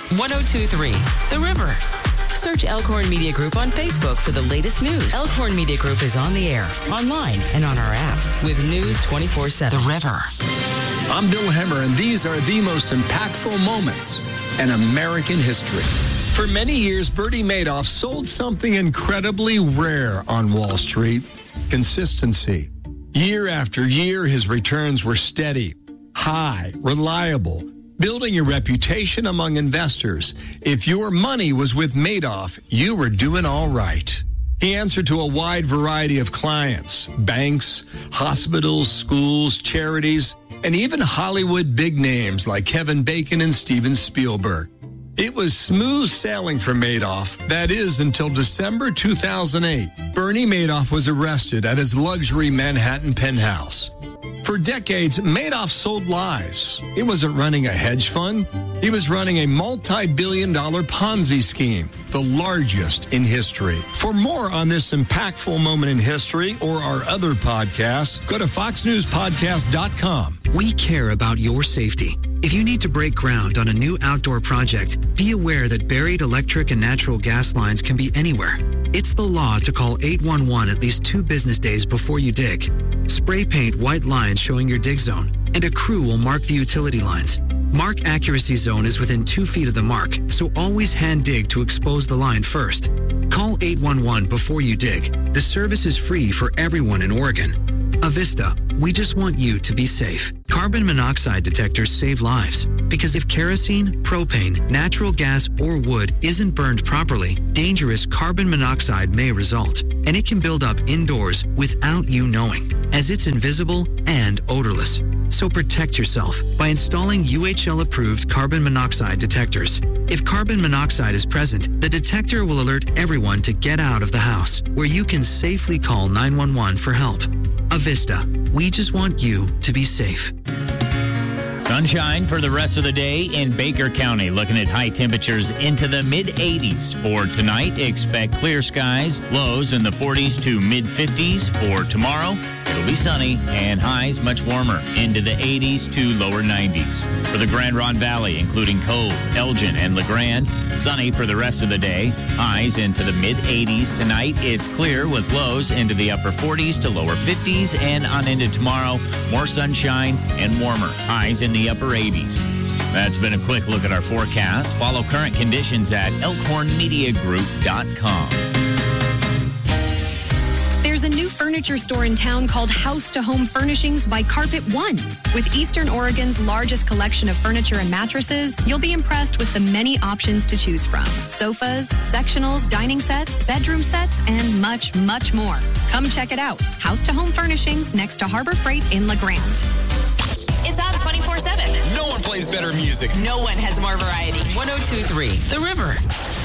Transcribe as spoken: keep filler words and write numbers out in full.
one oh two point three The River. Search Elkhorn Media Group on Facebook for the latest news. Elkhorn Media Group is on the air, online, and on our app with news twenty-four seven. The River. I'm Bill Hemmer, and these are the most impactful moments in American history. For many years, Bernie Madoff sold something incredibly rare on Wall Street: consistency. Year after year, his returns were steady, high, reliable, building a reputation among investors. If your money was with Madoff, you were doing all right. He answered to a wide variety of clients: banks, hospitals, schools, charities, and even Hollywood big names like Kevin Bacon and Steven Spielberg. It was smooth sailing for Madoff. That is, until December two thousand eight. Bernie Madoff was arrested at his luxury Manhattan penthouse. For decades, Madoff sold lies. He wasn't running a hedge fund. He was running a multi-billion dollar Ponzi scheme, the largest in history. For more on this impactful moment in history or our other podcasts, go to fox news podcast dot com. We care about your safety. If you need to break ground on a new outdoor project, be aware that buried electric and natural gas lines can be anywhere. It's the law to call eight one one at least two business days before you dig. Spray paint white lines showing your dig zone, and a crew will mark the utility lines. Mark accuracy zone is within two feet of the mark, so always hand dig to expose the line first. Call eight one one before you dig. The service is free for everyone in Oregon. Avista, we just want you to be safe. Carbon monoxide detectors save lives. Because if kerosene, propane, natural gas, or wood isn't burned properly, dangerous carbon monoxide may result. And it can build up indoors without you knowing, as it's invisible and odorless. So protect yourself by installing U H L-approved carbon monoxide detectors. If carbon monoxide is present, the detector will alert everyone to get out of the house, where you can safely call nine one one for help. Avista, we just want you to be safe. Sunshine for the rest of the day in Baker County. Looking at high temperatures into the mid eighties for tonight. Expect clear skies, lows in the forties to mid fifties for tomorrow. It'll be sunny and highs much warmer into the eighties to lower nineties. For the Grand Ronde Valley, including Cove, Elgin, and LeGrand, sunny for the rest of the day. Highs into the mid eighties tonight. It's clear with lows into the upper forties to lower fifties, and on into tomorrow, more sunshine and warmer. Highs in the upper eighties. That's been a quick look at our forecast. Follow current conditions at elkhorn media group dot com. There's a new furniture store in town called House to Home Furnishings by Carpet One. With Eastern Oregon's largest collection of furniture and mattresses, you'll be impressed with the many options to choose from. Sofas, sectionals, dining sets, bedroom sets, and much, much more. Come check it out. House to Home Furnishings next to Harbor Freight in LeGrand. It's on twenty-four seven. No one plays better music. No one has more variety. one oh two point three The River.